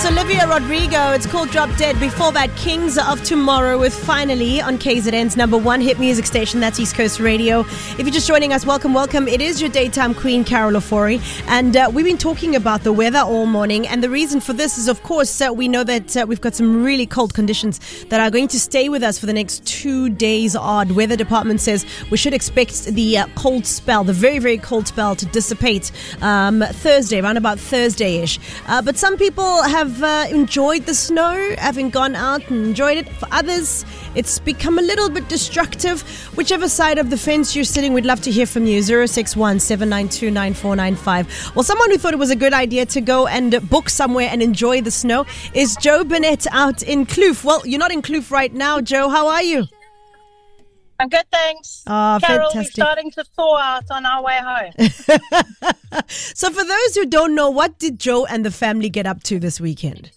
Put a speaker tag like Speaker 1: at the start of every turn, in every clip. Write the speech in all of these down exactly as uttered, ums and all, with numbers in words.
Speaker 1: Olivia Rodrigo. It's called Drop Dead. Before that, Kings of Tomorrow with Finally on K Z N's number one hit music station. That's East Coast Radio. If you're just joining us, welcome, welcome. It is your daytime queen, Carol Ofori. And uh, we've been talking about the weather all morning. And the reason for this is, of course, uh, we know that uh, we've got some really cold conditions that are going to stay with us for the next two days odd. Weather department says we should expect the uh, cold spell, the very, very cold spell to dissipate um, Thursday, around about Thursday-ish. Uh, but some people have uh, enjoyed the snow, having gone out and enjoyed it. For others, it's become a little bit destructive. Whichever side of the fence you're sitting, we'd love to hear from you. zero six one, seven nine two, nine four nine five. Well, someone who thought it was a good idea to go and book somewhere and enjoy the snow is Joe Burnett out in Kloof. Well, you're not in Kloof right now, Joe. How are you?
Speaker 2: I'm good, thanks.
Speaker 1: Oh,
Speaker 2: Carol,
Speaker 1: fantastic.
Speaker 2: we're starting to thaw out on our way home.
Speaker 1: So for those who don't know, what did Joe and the family get up to this weekend?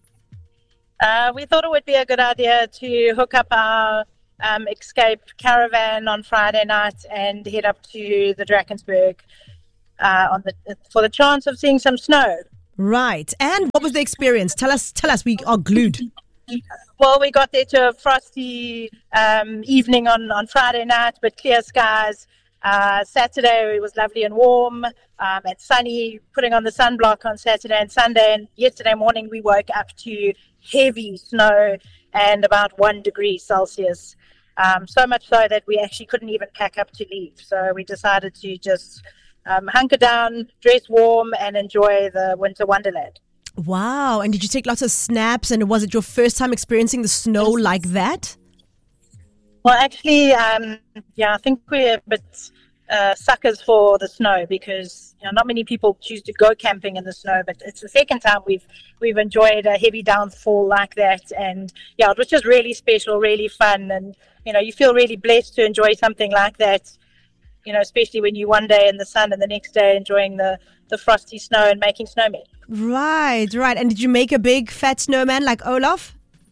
Speaker 2: Uh, we thought it would be a good idea to hook up our um, Escape caravan on Friday night and head up to the Drakensberg uh, on the for the chance of seeing some snow.
Speaker 1: Right. And what was the experience? Tell us, tell us, we are glued.
Speaker 2: Well, we got there to a frosty um, evening on, on Friday night, but clear skies. Uh, Saturday it was lovely and warm um, and sunny, putting on the sunblock on Saturday and Sunday. And yesterday morning we woke up to heavy snow and about one degree Celsius. Um, so much so that we actually couldn't even pack up to leave. So we decided to just um, hunker down, dress warm, and enjoy the winter wonderland.
Speaker 1: Wow. And did you take lots of snaps? And was it your first time experiencing the snow like that?
Speaker 2: Well, actually, um, yeah, I think we're a bit uh, suckers for the snow because you know, not many people choose to go camping in the snow. But it's the second time we've we've enjoyed a heavy downfall like that, and yeah, it was just really special, really fun, and you know, you feel really blessed to enjoy something like that. You know, especially when you one day in the sun and the next day enjoying the the frosty snow and making snowmen.
Speaker 1: Right, right. And did you make a big fat snowman like Olaf?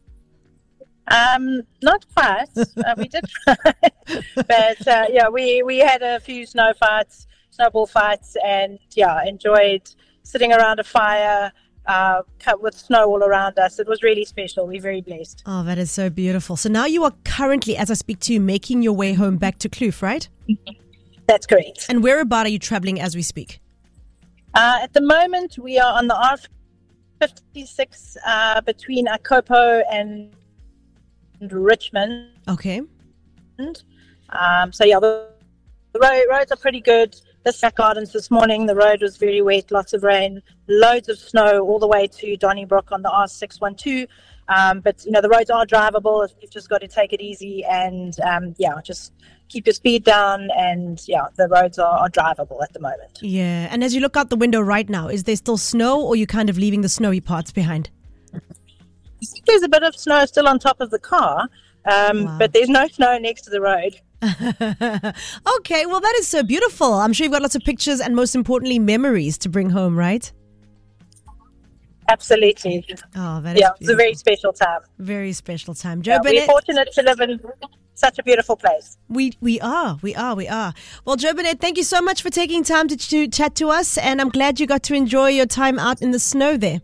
Speaker 2: Um, not quite. uh, we did try, but uh, yeah, we we had a few snow fights, snowball fights, and yeah, enjoyed sitting around a fire uh, cut with snow all around us. It was really special. We're very blessed.
Speaker 1: Oh, that is so beautiful. So now you are currently, as I speak to you, making your way home back to Kloof, right?
Speaker 2: That's correct.
Speaker 1: And whereabout are you traveling as we speak?
Speaker 2: Uh, at the moment, we are on the R fifty-six uh, between Akopo and Richmond.
Speaker 1: Okay.
Speaker 2: Um, so yeah, the, the road, roads are pretty good. The Sack Gardens this morning, the road was very wet, lots of rain, loads of snow all the way to Donnybrook on the R six twelve. Um, but you know, the roads are drivable. You've just got to take it easy and um, yeah, just keep your speed down. And yeah, the roads are, are drivable at the moment.
Speaker 1: Yeah. And as you look out the window right now, is there still snow, or are you kind of leaving the snowy parts behind?
Speaker 2: There's a bit of snow still on top of the car, um,
Speaker 1: Wow.
Speaker 2: but there's no snow next to the road.
Speaker 1: Okay, well, that is so beautiful. I'm sure you've got lots of pictures and, most importantly, memories to bring home, right?
Speaker 2: Absolutely.
Speaker 1: Oh, that is
Speaker 2: Yeah, it's a very
Speaker 1: beautiful.
Speaker 2: special time.
Speaker 1: Very special time. Joe
Speaker 2: Yeah, we're
Speaker 1: Burnett,
Speaker 2: fortunate to live in such a beautiful place.
Speaker 1: we, we are, we are, we are. Well, Joe Burnett, thank you so much for taking time to, to chat to us, and I'm glad you got to enjoy your time out in the snow there.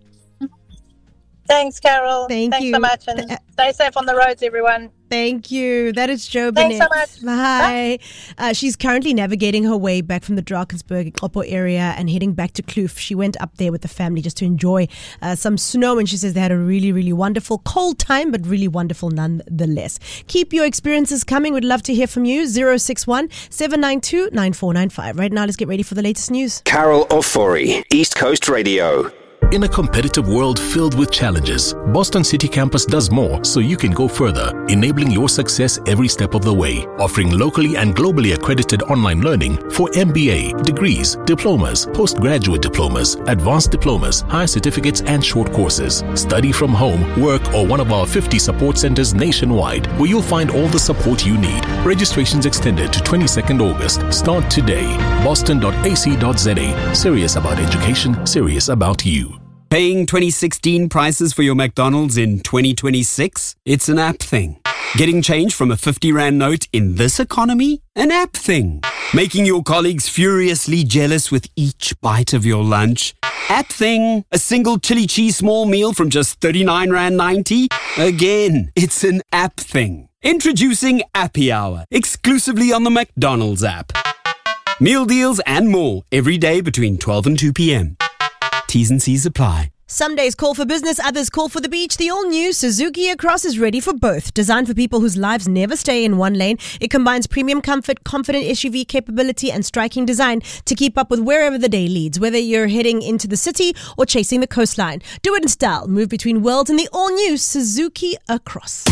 Speaker 2: Thanks, Carol.
Speaker 1: Thank
Speaker 2: Thanks
Speaker 1: you.
Speaker 2: so much, and stay safe on the roads, everyone.
Speaker 1: Thank you. That is Joe
Speaker 2: Thanks
Speaker 1: Burnett.
Speaker 2: so much.
Speaker 1: Bye. Uh, she's currently navigating her way back from the Drakensberg Oppo area and heading back to Kloof. She went up there with the family just to enjoy uh, some snow, and she says they had a really, really wonderful cold time, but really wonderful nonetheless. Keep your experiences coming. We'd love to hear from you. zero six one, seven nine two, nine four nine five. Right now, let's get ready for the latest news.
Speaker 3: Carol Ofori, East Coast Radio.
Speaker 4: In a competitive world filled with challenges, Boston City Campus does more so you can go further, enabling your success every step of the way, offering locally and globally accredited online learning for M B A, degrees, diplomas, postgraduate diplomas, advanced diplomas, higher certificates, and short courses. Study from home, work, or one of our fifty support centers nationwide, where you'll find all the support you need. Registrations extended to twenty-second August. Start today. boston dot a c dot z a. Serious about education, serious about you.
Speaker 5: Paying twenty sixteen prices for your McDonald's in twenty twenty-six? It's an app thing. Getting change from a fifty rand note in this economy? An app thing. Making your colleagues furiously jealous with each bite of your lunch? App thing. A single chili cheese small meal from just thirty-nine rand ninety? Again, it's an app thing. Introducing Appy Hour, exclusively on the McDonald's app. Meal deals and more every day between twelve and two p.m. T's and C's apply.
Speaker 1: Some days call for business, others call for the beach. The all-new Suzuki Across is ready for both. Designed for people whose lives never stay in one lane, it combines premium comfort, confident S U V capability, and striking design to keep up with wherever the day leads, whether you're heading into the city or chasing the coastline. Do it in style. Move between worlds in the all-new Suzuki Across.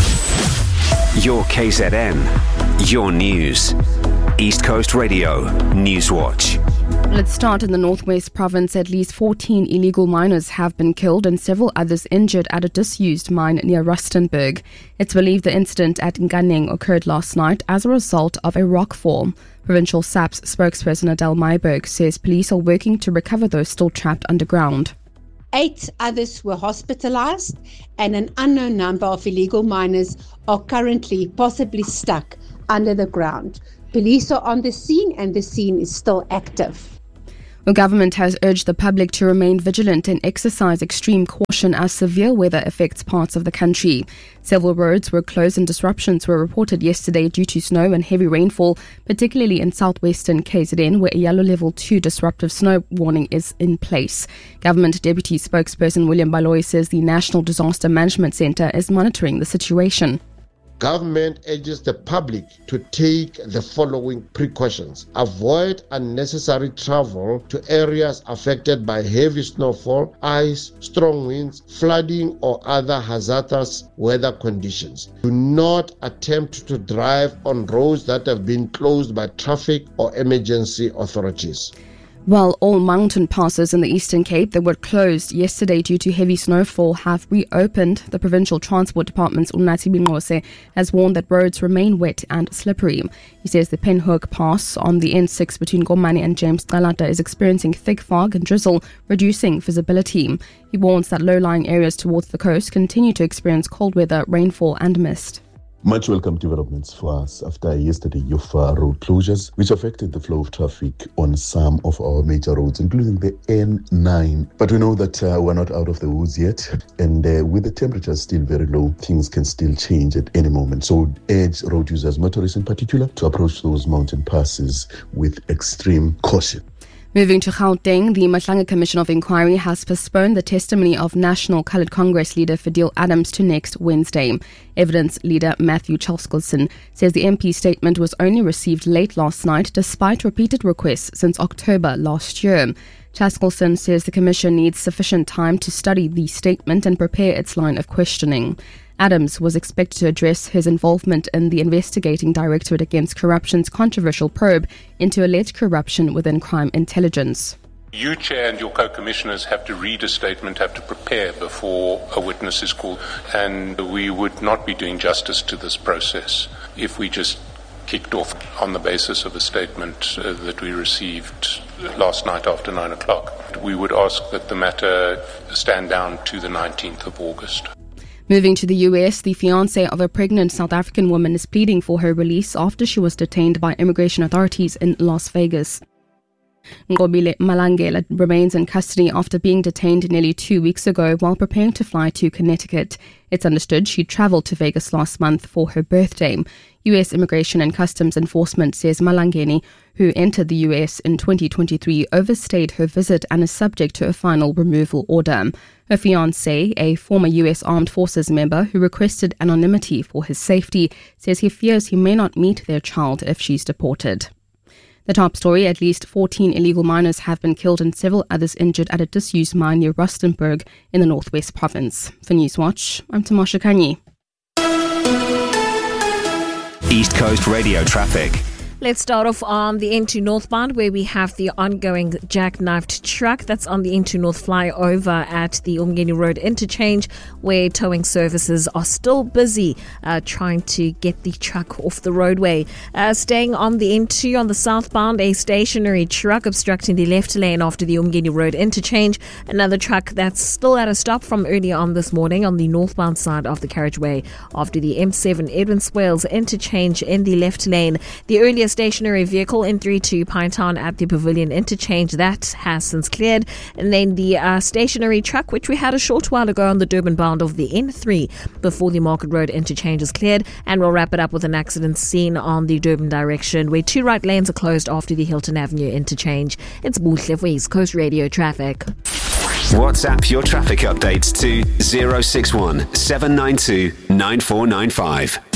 Speaker 3: Your K Z N, your news. East Coast Radio, Newswatch.
Speaker 6: Let's start in the Northwest Province. At least fourteen illegal miners have been killed and several others injured at a disused mine near Rustenburg. It's believed the incident at Nganeng occurred last night as a result of a rockfall. Provincial S A P's spokesperson Adele Myberg says police are working to recover those still trapped underground.
Speaker 7: Eight others were hospitalized and an unknown number of illegal miners are currently possibly stuck under the ground. Police are on the scene and the scene is still active.
Speaker 6: The government has urged the public to remain vigilant and exercise extreme caution as severe weather affects parts of the country. Several roads were closed and disruptions were reported yesterday due to snow and heavy rainfall, particularly in southwestern K Z N, where a yellow level two disruptive snow warning is in place. Government Deputy Spokesperson William Baloyi says the National Disaster Management Centre is monitoring the situation.
Speaker 8: Government urges the public to take the following precautions. Avoid unnecessary travel to areas affected by heavy snowfall, ice, strong winds, flooding, or other hazardous weather conditions. Do not attempt to drive on roads that have been closed by traffic or emergency authorities.
Speaker 6: Well, all mountain passes in the Eastern Cape that were closed yesterday due to heavy snowfall have reopened. The Provincial Transport Department's Unathi Bingose has warned that roads remain wet and slippery. He says the Penhoek Pass on the N six between Gomani and James Galata is experiencing thick fog and drizzle, reducing visibility. He warns that low-lying areas towards the coast continue to experience cold weather, rainfall and mist.
Speaker 9: Much welcome developments for us after yesterday of uh, road closures, which affected the flow of traffic on some of our major roads, including the N nine. But we know that uh, we're not out of the woods yet, and uh, with the temperatures still very low, things can still change at any moment. So urge road users, motorists in particular, to approach those mountain passes with extreme caution.
Speaker 6: Moving to Gauteng, the Mahlangu Commission of Inquiry has postponed the testimony of National Coloured Congress leader Fadil Adams to next Wednesday. Evidence leader Matthew Chalskelson says the M P's statement was only received late last night despite repeated requests since October last year. Chalskelson says the Commission needs sufficient time to study the statement and prepare its line of questioning. Adams was expected to address his involvement in the Investigating Directorate Against Corruption's controversial probe into alleged corruption within crime intelligence.
Speaker 10: You, Chair, and your co-commissioners have to read a statement, have to prepare before a witness is called, and we would not be doing justice to this process if we just kicked off on the basis of a statement uh, that we received last night after nine o'clock. We would ask that the matter stand down to the nineteenth of August.
Speaker 6: Moving to the U S, the fiancé of a pregnant South African woman is pleading for her release after she was detained by immigration authorities in Las Vegas. Ngobile Malangela remains in custody after being detained nearly two weeks ago while preparing to fly to Connecticut. It's understood she travelled to Vegas last month for her birthday. U S Immigration and Customs Enforcement says Malangeni, who entered the U S in twenty twenty-three, overstayed her visit and is subject to a final removal order. Her fiancé, a former U S Armed Forces member who requested anonymity for his safety, says he fears he may not meet their child if she's deported. The top story, at least fourteen illegal miners have been killed and several others injured at a disused mine near Rustenburg in the Northwest Province. For Newswatch, I'm Tamasha Kanyi.
Speaker 3: East Coast Radio traffic.
Speaker 11: Let's start off on the N two northbound, where we have the ongoing jackknifed truck that's on the N two North flyover at the Umgeni Road interchange, where towing services are still busy uh, trying to get the truck off the roadway. Uh, staying on the N two on the southbound, a stationary truck obstructing the left lane after the Umgeni Road interchange. Another truck that's still at a stop from earlier on this morning on the northbound side of the carriageway after the M seven Edwin Swales interchange in the left lane. The earlier stationary vehicle N three to Pinetown at the Pavilion interchange, that has since cleared. And then the uh, stationary truck, which we had a short while ago on the Durban bound of the N three before the Market Road interchange is cleared. And we'll wrap it up with an accident scene on the Durban direction, where two right lanes are closed after the Hilton Avenue interchange. It's Buhle for East Coast Radio Traffic.
Speaker 3: WhatsApp your traffic updates to zero six one seven nine two nine four nine five.